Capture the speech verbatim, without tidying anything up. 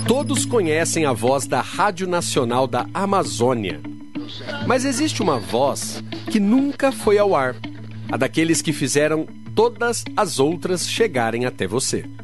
Todos conhecem a voz da Rádio Nacional da Amazônia. Mas existe uma voz que nunca foi ao ar, a daqueles que fizeram todas as outras chegarem até você.